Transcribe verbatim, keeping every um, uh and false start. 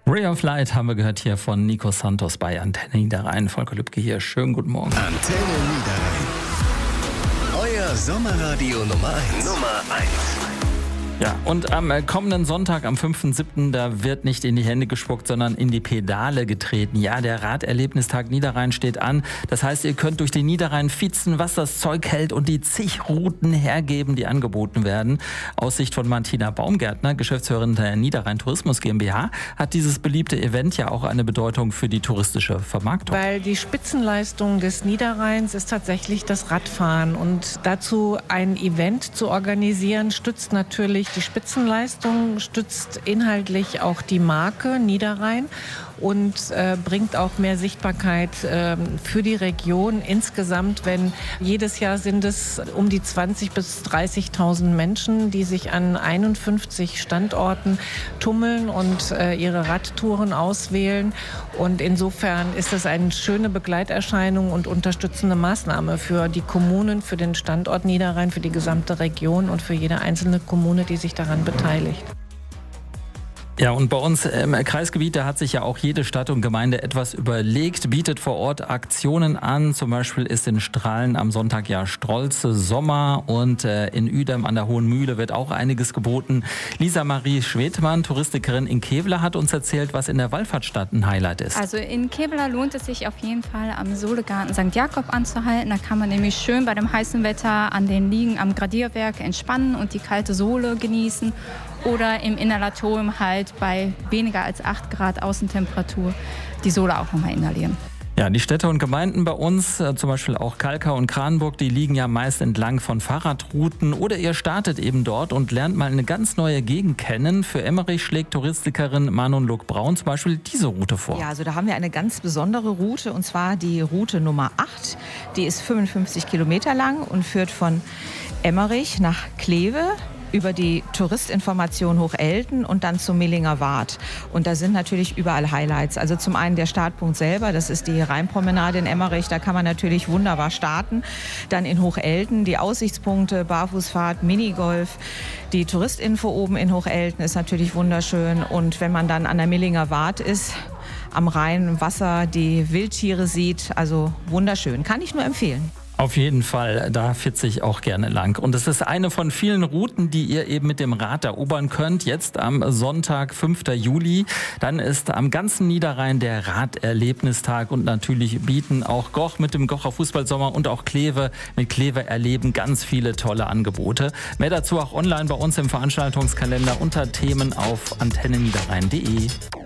Ray of Light haben wir gehört hier von Nico Santos bei Antenne Niederrhein. Volker Lübke hier, schönen guten Morgen. Antenne Niederrhein. Euer Sommerradio Nummer eins. Nummer eins. Ja, und am kommenden Sonntag, am fünften siebten, da wird nicht in die Hände gespuckt, sondern in die Pedale getreten. Ja, der Raderlebnistag Niederrhein steht an. Das heißt, ihr könnt durch den Niederrhein fiezen, was das Zeug hält und die zig Routen hergeben, die angeboten werden. Aus Sicht von Martina Baumgärtner, Geschäftsführerin der Niederrhein Tourismus GmbH, hat dieses beliebte Event ja auch eine Bedeutung für die touristische Vermarktung. Weil die Spitzenleistung des Niederrheins ist tatsächlich das Radfahren. Und dazu ein Event zu organisieren, stützt natürlich die Spitzenleistung, stützt inhaltlich auch die Marke Niederrhein und äh, bringt auch mehr Sichtbarkeit äh, für die Region insgesamt. Wenn jedes Jahr sind es um die zwanzigtausend bis dreißigtausend Menschen, die sich an einundfünfzig Standorten tummeln und äh, ihre Radtouren auswählen. Und insofern ist es eine schöne Begleiterscheinung und unterstützende Maßnahme für die Kommunen, für den Standort Niederrhein, für die gesamte Region und für jede einzelne Kommune, die sich daran beteiligt. Ja, und bei uns im Kreisgebiet, da hat sich ja auch jede Stadt und Gemeinde etwas überlegt, bietet vor Ort Aktionen an. Zum Beispiel ist in Strahlen am Sonntag ja Strolze Sommer und äh, in Uedem an der Hohen Mühle wird auch einiges geboten. Lisa Marie Schwedmann, Touristikerin in Kevela, hat uns erzählt, was in der Wallfahrtsstadt ein Highlight ist. Also in Kevela lohnt es sich auf jeden Fall am Sohlegarten Sankt Jakob anzuhalten. Da kann man nämlich schön bei dem heißen Wetter an den Liegen am Gradierwerk entspannen und die kalte Sohle genießen. Oder im Inhalatorium halt bei weniger als acht Grad Außentemperatur die Sohle auch nochmal inhalieren. Ja, die Städte und Gemeinden bei uns, äh, zum Beispiel auch Kalkar und Kranburg, die liegen ja meist entlang von Fahrradrouten. Oder ihr startet eben dort und lernt mal eine ganz neue Gegend kennen. Für Emmerich schlägt Touristikerin Manon Luck-Braun zum Beispiel diese Route vor. Ja, also da haben wir eine ganz besondere Route, und zwar die Route Nummer acht. Die ist fünfundfünfzig Kilometer lang und führt von Emmerich nach Kleve über die Touristinformation Hochelten und dann zum Millinger Wart. Und da sind natürlich überall Highlights. Also zum einen der Startpunkt selber, das ist die Rheinpromenade in Emmerich, da kann man natürlich wunderbar starten. Dann in Hochelten die Aussichtspunkte, Barfußfahrt, Minigolf. Die Touristinfo oben in Hochelten ist natürlich wunderschön. Und wenn man dann an der Millinger Wart ist, am Rhein im Wasser die Wildtiere sieht, also wunderschön. Kann ich nur empfehlen. Auf jeden Fall, da fitze ich auch gerne lang. Und es ist eine von vielen Routen, die ihr eben mit dem Rad erobern könnt. Jetzt am Sonntag, fünften Juli. Dann ist am ganzen Niederrhein der Raderlebnistag. Und natürlich bieten auch Goch mit dem Gocher Fußballsommer und auch Kleve mit Kleve erleben ganz viele tolle Angebote. Mehr dazu auch online bei uns im Veranstaltungskalender unter Themen auf antenne niederrhein punkt de.